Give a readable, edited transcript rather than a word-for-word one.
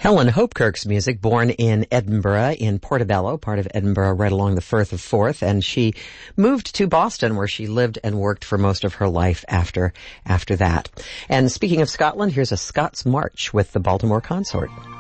Helen Hopkirk's music, born in Edinburgh, in Portobello, part of Edinburgh, right along the Firth of Forth, and she moved to Boston, where she lived and worked for most of her life after that. And speaking of Scotland, here's a Scots March with the Baltimore Consort.